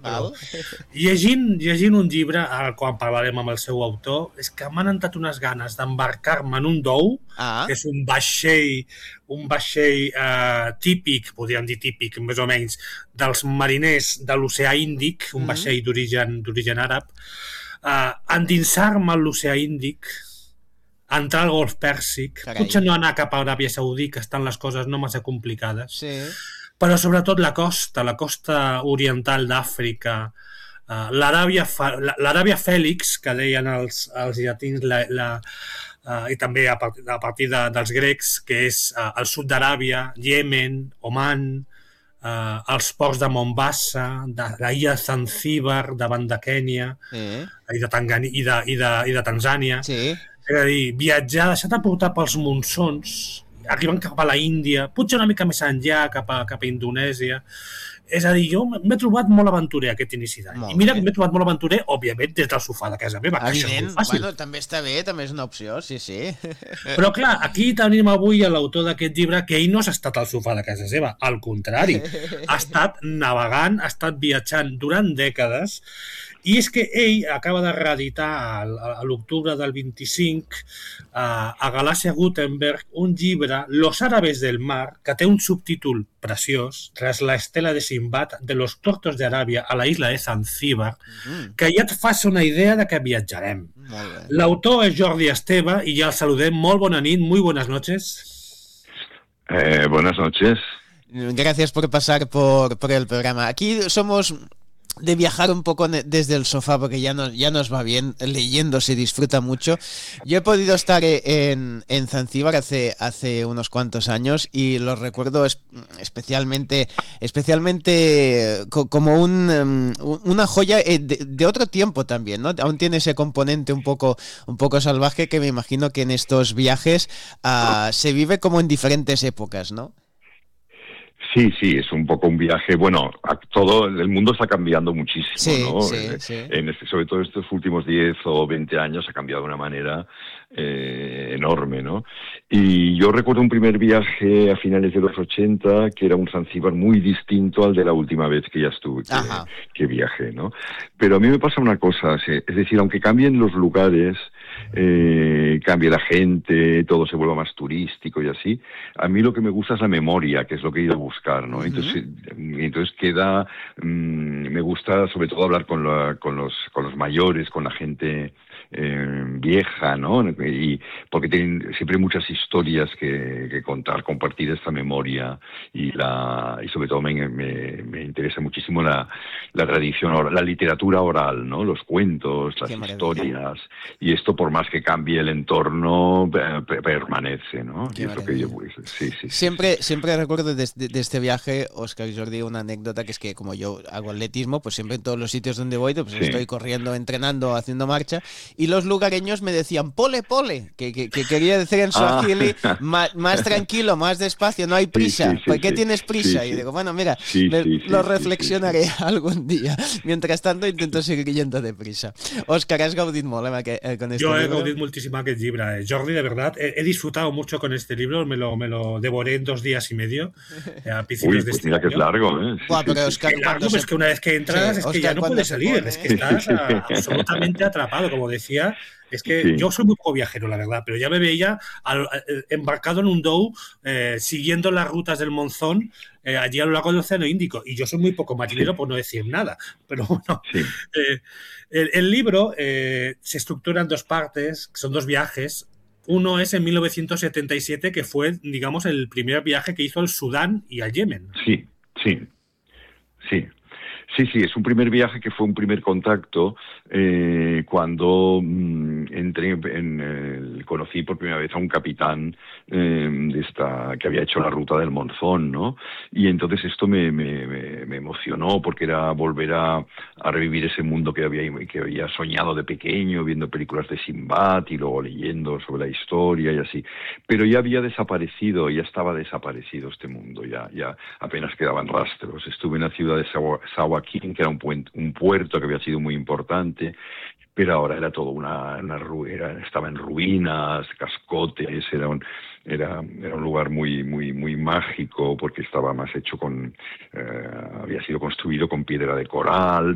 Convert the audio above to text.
però Val. llegint un llibre, ara quan parlarem amb el seu autor, és que m'han entrat unes ganes d'embarcar-me en un dou, Ah, que és un vaixell típic, podríem dir típic, més o menys, dels mariners de l'oceà Índic, un vaixell d'origen àrab, endinsar-me en l'oceà Índic, entrar al Golf Pèrsic, carai. potser no anar cap a Aràbia Saudí, que estan les coses no massa complicades, Sí. però sobretot la costa oriental d'Àfrica, l'Aràbia Fèlix, que deien els llatins, i també a partir dels grecs, que és el sud d'Aràbia, Iemen, Oman, els ports de Mombasa, de l'illa de Zanzíbar, davant de Kènia, Sí. i de Tanzània. Sí. És a dir, viatjar, deixar-te portar pels monsons, arribant cap a la Índia, potser una mica més enllà, cap a Indonèsia. És a dir, jo m'he trobat molt aventurer aquest inici d'any. I Molt mira bé. que m'he trobat molt aventurer, òbviament, des del sofà de casa meva, que això és Evident. molt fàcil. Bueno, també està bé, també és una opció, sí, sí. Però clar, aquí tenim avui l'autor d'aquest llibre, que ell no s'ha estat al sofà de casa seva, al contrari, ha estat navegant, ha estat viatjant durant dècades, i és que ell acaba de reeditar a l'octubre del 25 a Galàcia Gutenberg un llibre, Los árabes del mar, que té un subtítol preciós, Tras la estela de Simbad, de los cortos de Aràbia a la isla de Zanzíbar, que ja et fas una idea de que viatjarem. Molt bé. L'autor és Jordi Esteve i ja el saludem. Molt bona nit, muy buenas noches. Buenas noches. Gracias por pasar por el programa. Aquí somos de viajar un poco desde el sofá porque ya nos va bien, leyendo se disfruta mucho. Yo he podido estar en Zanzíbar hace unos cuantos años y lo recuerdo especialmente como una joya de otro tiempo también, ¿no? Aún tiene ese componente un poco salvaje que me imagino que en estos viajes se vive como en diferentes épocas, ¿no? Sí, es un poco un viaje, bueno, todo el mundo está cambiando muchísimo, sí, ¿no? Sí. Sobre todo estos últimos 10 o 20 años ha cambiado de una manera enorme, ¿no? Y yo recuerdo un primer viaje a finales de los 80 que era un Zanzíbar muy distinto al de la última vez que ya estuve, que viajé, ¿no? Pero a mí me pasa una cosa, es decir, aunque cambien los lugares, cambie la gente, todo se vuelva más turístico y así, a mí lo que me gusta es la memoria, que es lo que he ido a buscar, ¿no? Entonces queda, me gusta sobre todo hablar con los mayores, con la gente vieja, ¿no? Y porque tienen siempre muchas historias que contar, compartir esta memoria y sobre todo me interesa muchísimo la tradición oral, la literatura oral, ¿no? Los cuentos, las historias, y esto por más que cambie el entorno permanece, ¿no? Y es lo que yo sí. Siempre recuerdo de este viaje, Óscar y Jordi, una anécdota que es que como yo hago atletismo, pues siempre en todos los sitios donde voy, pues estoy corriendo, entrenando, haciendo marcha, y los lugareños me decían pole, que quería decir en suajili más tranquilo, más despacio, no hay prisa. ¿Por qué tienes prisa? Y digo, bueno, mira, lo reflexionaré algún día. Mientras tanto intento seguir yendo deprisa. Óscar, has gaudit molt con este Yo he libro? gaudit muchísimo aquest llibre. Jordi, de verdad, he disfrutado mucho con este libro, me lo devoré en 2 días y medio. A principios de este mira año. que es largo, ¿eh? Pero Óscar, Claro, es que una vez que entras, es que ya no puedes salir, es que estás absolutamente atrapado, como decía. Es que yo soy muy poco viajero, la verdad, pero ya me veía embarcado en un dhow siguiendo las rutas del monzón allí a lo largo del Océano Índico. Y yo soy muy poco marinero, por no decir nada. Pero bueno, el libro se estructura en 2 partes, son 2 viajes. Uno es en 1977, que fue, digamos, el primer viaje que hizo al Sudán y al Yemen. Sí, es un primer viaje que fue un primer contacto cuando entré conocí por primera vez a un capitán que había hecho la ruta del Monzón, ¿no? Y entonces esto me emocionó porque era volver a revivir ese mundo que había soñado de pequeño, viendo películas de Simbad y luego leyendo sobre la historia y así. Pero ya había desaparecido, ya estaba desaparecido este mundo, ya apenas quedaban rastros. Estuve en la ciudad de Sawakin, que era un puerto que había sido muy importante, pero ahora era todo estaba en ruinas, cascotes, era un lugar muy mágico porque estaba más hecho había sido construido con piedra de coral,